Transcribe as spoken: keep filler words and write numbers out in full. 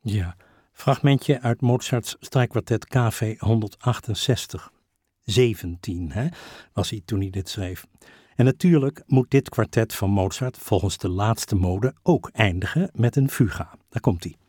Ja, fragmentje uit Mozarts strijkkwartet K V honderdachtenzestig. zeventien hè, was hij toen hij dit schreef. En natuurlijk moet dit kwartet van Mozart volgens de laatste mode ook eindigen met een fuga. Daar komt hij.